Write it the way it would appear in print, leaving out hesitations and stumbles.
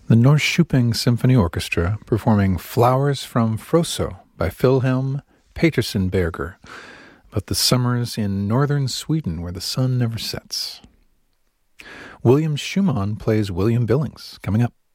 The Norrköping Symphony Orchestra performing Flowers from Froso by Wilhelm Petersenberger about the summers in northern Sweden where the sun never sets. William Schumann plays William Billings, coming up.